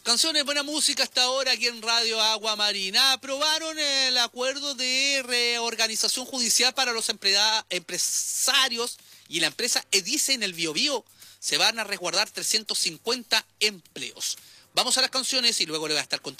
Canciones, buena música hasta ahora aquí en Radio Agua Marina. Aprobaron el acuerdo de reorganización judicial para los empresarios y la empresa Edice en el Biobío. Se van a resguardar 350 empleos. Vamos a las canciones y luego le voy a estar contando